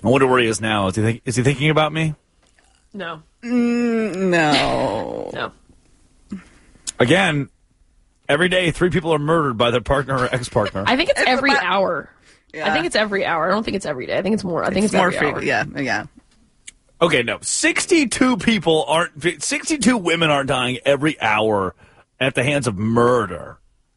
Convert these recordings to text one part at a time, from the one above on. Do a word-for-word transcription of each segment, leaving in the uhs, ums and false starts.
I wonder where he is now. Is he, think, is he thinking about me? No. Mm, no. No. Again, every day three people are murdered by their partner or ex-partner. I think it's every hour. Yeah. I think it's every hour. I don't think it's every day. I think it's more. I think it's, it's more every frequent. hour. Yeah, yeah. Okay, no. sixty-two people aren't, sixty-two women aren't dying every hour at the hands of murder.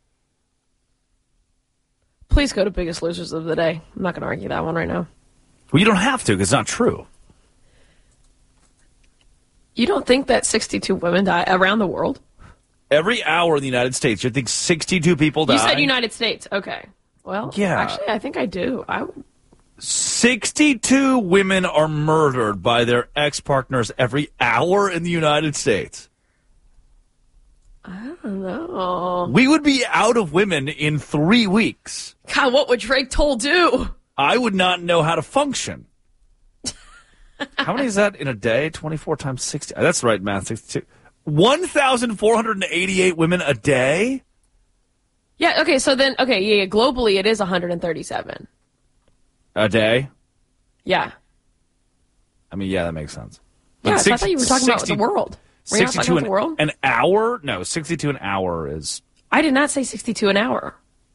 Please go to Biggest Losers of the Day. I'm not going to argue that one right now. Well, you don't have to because it's not true. You don't think that sixty-two women die around the world? Every hour in the United States, you think sixty-two people die? You said United States. Okay. Well, yeah. Actually, I think I do. I would. sixty-two women are murdered by their ex-partners every hour in the United States. I don't know. We would be out of women in three weeks. God, what would Drake Toll do? I would not know how to function. How many is that in a day? twenty-four times sixty. That's the right math. sixty-two. one thousand four hundred eighty-eight women a day? Yeah, okay, so then, okay, yeah, yeah, globally it is one hundred thirty-seven. A day? Yeah. I mean, yeah, that makes sense. Yeah, But so six, I thought you were talking sixty, about the world. Were you not talking about the world? An hour? No, sixty-two an hour is... I did not say sixty-two an hour.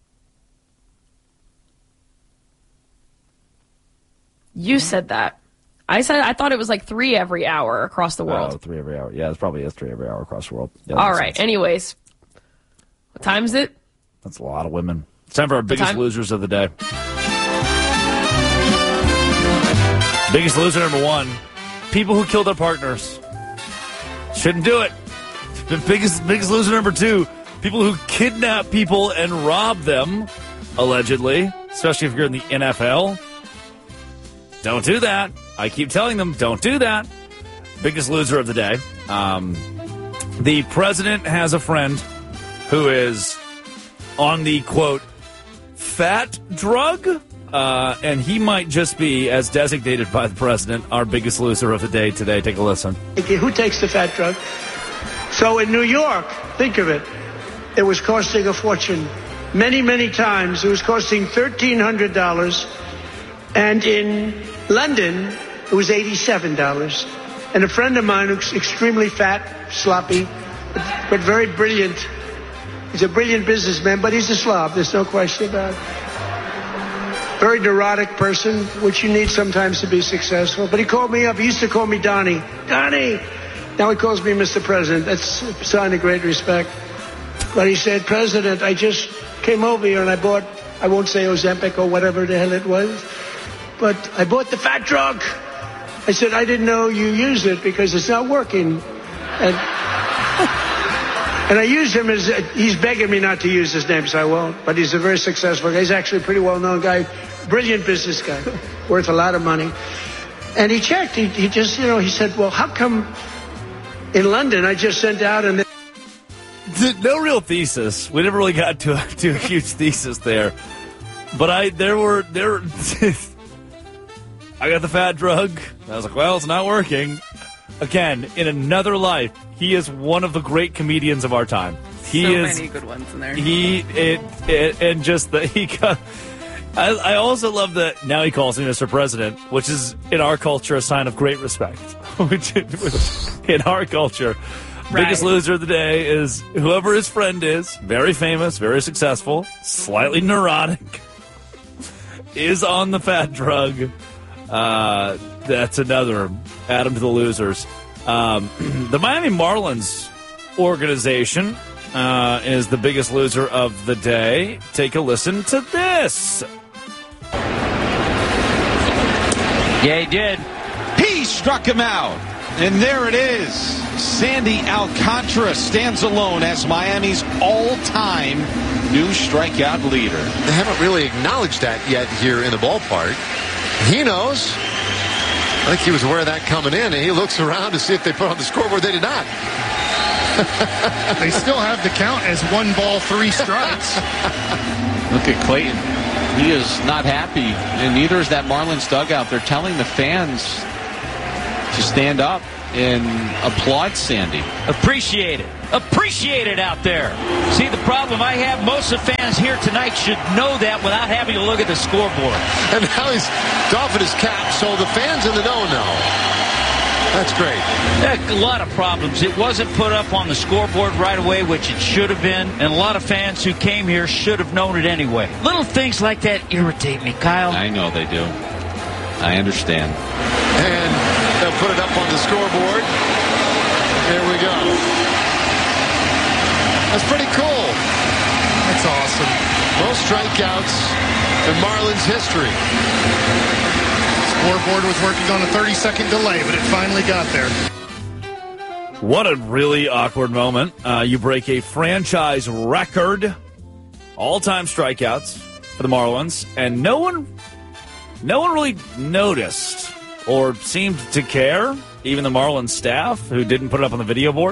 You said that. I said I thought it was like three every hour across the world. Oh, three every hour. Yeah, it's probably is three every hour across the world. Yeah, all right. Sense. Anyways, what time is it? That's a lot of women. It's time for our biggest losers of the day. Biggest loser number one: people who kill their partners. Shouldn't do it. The biggest biggest loser number two: people who kidnap people and rob them, allegedly, especially if you're in the N F L. Don't do that. I keep telling them, don't do that. Biggest loser of the day. Um, the president has a friend who is on the, quote, fat drug, uh, and he might just be, as designated by the president, our biggest loser of the day today. Take a listen. Who takes the fat drug? So in New York, think of it, it was costing a fortune. Many, many times it was costing thirteen hundred dollars, and in London it was eighty-seven dollars. And a friend of mine who's extremely fat, sloppy, but, but very brilliant. He's a brilliant businessman, but he's a slob. There's no question about it. Very neurotic person, which you need sometimes to be successful. But he called me up. He used to call me Donnie. Donnie! Now he calls me Mister President. That's a sign of great respect. But he said, President, I just came over here and I bought, I won't say Ozempic or whatever the hell it was, but I bought the fat drug. I said, I didn't know you used it because it's not working. And and I used him as, he's begging me not to use his name, so I won't. But he's a very successful guy. He's actually a pretty well-known guy, brilliant business guy, worth a lot of money. And he checked. He, he just, you know, he said, well, how come in London I just sent out and... No real thesis. We never really got to a, to a huge thesis there. But I, there were, there I got the fat drug. I was like, well, it's not working. Again, in another life, he is one of the great comedians of our time. He so is, many good ones in there. He, it, it and just that he got, I, I also love that now he calls me Mister President, which is in our culture a sign of great respect. which, which in our culture, right. Biggest loser of the day is whoever his friend is, very famous, very successful, slightly neurotic, is on the fat drug. Uh, that's another add him to the losers. Um, the Miami Marlins organization uh, is the biggest loser of the day. Take a listen to this. Yeah, he did. He struck him out. And there it is. Sandy Alcantara stands alone as Miami's all-time new strikeout leader. They haven't really acknowledged that yet here in the ballpark. He knows. I think he was aware of that coming in, and he looks around to see if they put on the scoreboard. They did not. They still have the count as one ball, three strikes. Look at Clayton. He is not happy, and neither is that Marlins dugout. They're telling the fans to stand up and applaud Sandy. Appreciate it. Appreciate appreciated out there. See, the problem I have, most of the fans here tonight should know that without having to look at the scoreboard. And now he's doffing his cap, so the fans in the know know. That's great. A lot of problems. It wasn't put up on the scoreboard right away, which it should have been, and a lot of fans who came here should have known it anyway. Little things like that irritate me, Kyle. I know they do. I understand. And they'll put it up on the scoreboard. Here we go. That's pretty cool. That's awesome. Most strikeouts in Marlins history. Scoreboard was working on a thirty-second delay, but it finally got there. What a really awkward moment. Uh, you break a franchise record, all-time strikeouts for the Marlins, and no one, no one really noticed or seemed to care, even the Marlins staff, who didn't put it up on the video board.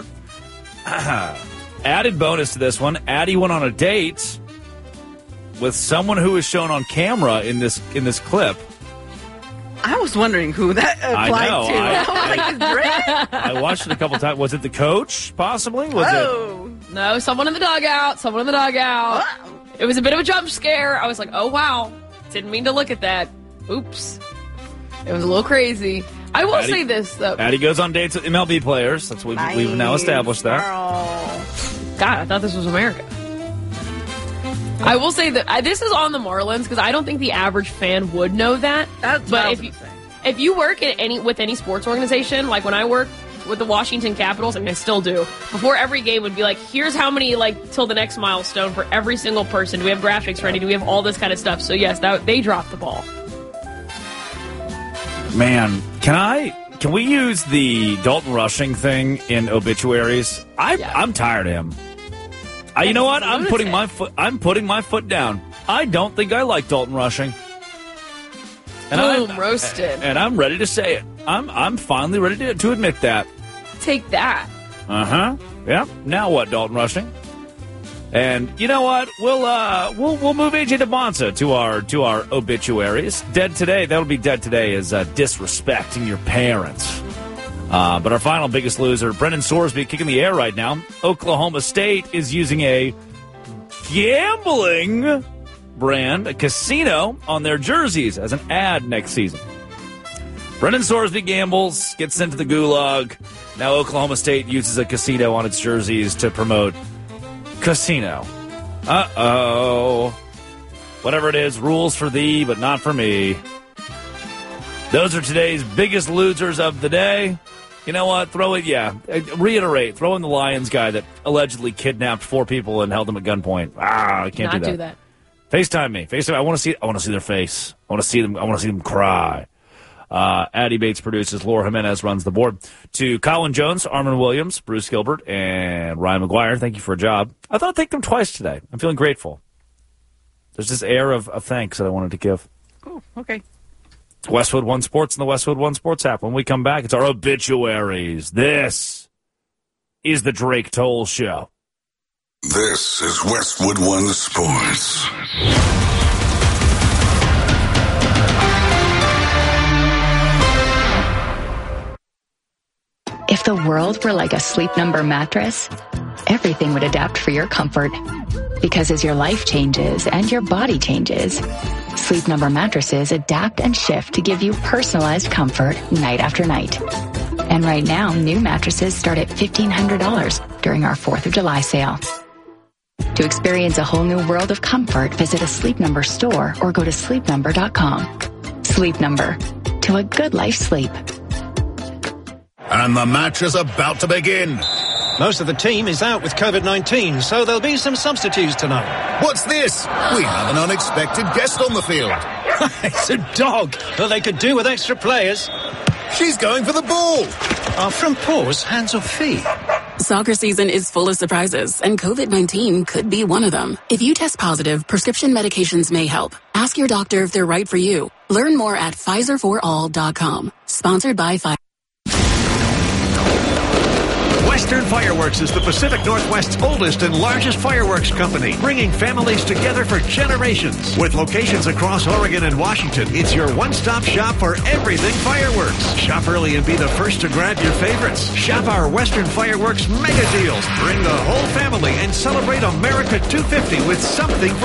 Added bonus to this one, Addie went on a date with someone who was shown on camera in this in this clip. I was wondering who that applied I know. to. I, I, was like, is Drake? I watched it a couple times. Was it the coach, possibly? Was Oh. No, someone in the dugout. Someone in the dugout. Oh. It was a bit of a jump scare. I was like, oh, wow. Didn't mean to look at that. Oops. It was a little crazy. I will Addie, say this, though. it? Addie goes on dates with M L B players. That's what Nice, we've now established that. girl. God, I thought this was America. I will say that I, this is on the Marlins because I don't think the average fan would know that. That's but what I if was you gonna say. if you work at any with any sports organization, like when I work with the Washington Capitals, I mean I still do. Before every game would be like, here's how many like till the next milestone for every single person. Do we have graphics ready? Do we have all this kind of stuff? So yes, that they dropped the ball. Man, can I? Can we use the Dalton Rushing thing in obituaries? I, Yeah. I'm tired of him. I, you know what? I'm Lunatic. putting my foot. I'm putting my foot down. I don't think I like Dalton Rushing. And Boom, I'm, roasted. And I'm ready to say it. I'm I'm finally ready to, to admit that. Take that. Uh huh. Yeah. Now what, Dalton Rushing? And you know what? We'll uh we'll we'll move A J DeBonza to our to our obituaries. Dead today. That'll be dead today. Is uh, disrespecting your parents. Uh, but our final biggest loser, Brendan Sorsby, kicking the air right now. Oklahoma State is using a gambling brand, a casino, on their jerseys as an ad next season. Brendan Sorsby gambles, gets sent to the gulag. Now Oklahoma State uses a casino on its jerseys to promote casino. Uh-oh. Whatever it is, rules for thee, but not for me. Those are today's biggest losers of the day. You know what? Throw it, yeah. Reiterate. Throw in the Lions guy that allegedly kidnapped four people and held them at gunpoint. Ah, I can't Not do that. do that. FaceTime me. FaceTime. I want to see. I want to see their face. I want to see them. I want to see them cry. Uh, Addie Bates produces. Laura Jimenez runs the board. To Colin Jones, Armin Williams, Bruce Gilbert, and Ryan McGuire, thank you for a job. I thought I'd thank them twice today. I'm feeling grateful. There's this air of, of thanks that I wanted to give. Oh, okay. Westwood One Sports and the Westwood One Sports app. When we come back, it's our obituaries. This is the Drake Toll Show. This is Westwood One Sports. If the world were like a Sleep Number mattress, everything would adapt for your comfort. Because as your life changes and your body changes, Sleep Number mattresses adapt and shift to give you personalized comfort night after night. And right now, new mattresses start at fifteen hundred dollars during our fourth of July sale. To experience a whole new world of comfort, visit a Sleep Number store or go to sleep number dot com. Sleep Number. To a good life sleep. And the match is about to begin. Most of the team is out with COVID nineteen, so there'll be some substitutes tonight. What's this? We have an unexpected guest on the field. It's a dog. Well, they could do with extra players. She's going for the ball. Are front paws hands or feet? Soccer season is full of surprises, and COVID nineteen could be one of them. If you test positive, prescription medications may help. Ask your doctor if they're right for you. Learn more at Pfizer for all dot com. Sponsored by Pfizer. Western Fireworks is the Pacific Northwest's oldest and largest fireworks company, bringing families together for generations. With locations across Oregon and Washington, it's your one-stop shop for everything fireworks. Shop early and be the first to grab your favorites. Shop our Western Fireworks mega deals. Bring the whole family and celebrate America two fifty with something for